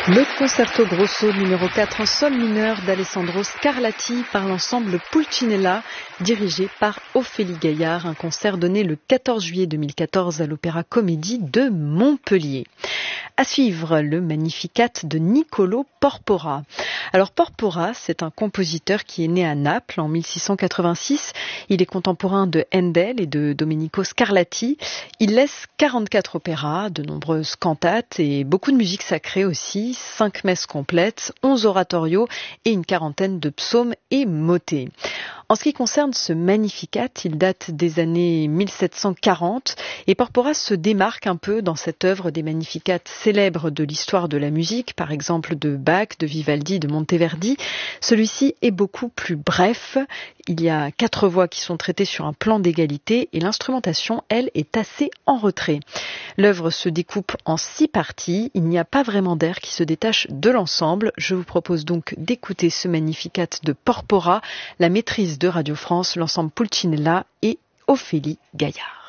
Le concerto grosso numéro 4 en sol mineur d'Alessandro Scarlatti par l'ensemble Pulcinella, dirigé par Ophélie Gaillard, un concert donné le 14 juillet 2014 à l'Opéra Comédie de Montpellier. À suivre, le Magnificat de Niccolò Porpora. Alors Porpora, c'est un compositeur qui est né à Naples en 1686. Il est contemporain de Handel et de Domenico Scarlatti. Il laisse 44 opéras, de nombreuses cantates et beaucoup de musique sacrée aussi, 5 messes complètes, 11 oratorios et une quarantaine de psaumes et motets. En ce qui concerne ce Magnificat, il date des années 1740 et Porpora se démarque un peu dans cette œuvre des Magnificats célèbres de l'histoire de la musique, par exemple de Bach, de Vivaldi, de Monteverdi. Celui-ci est beaucoup plus bref. Il y a 4 voix qui sont traitées sur un plan d'égalité et l'instrumentation, elle, est assez en retrait. L'œuvre se découpe en 6 parties. Il n'y a pas vraiment d'air qui se détache de l'ensemble. Je vous propose donc d'écouter ce Magnificat de Porpora, la maîtrise de Radio France, l'ensemble Pulcinella et Ophélie Gaillard.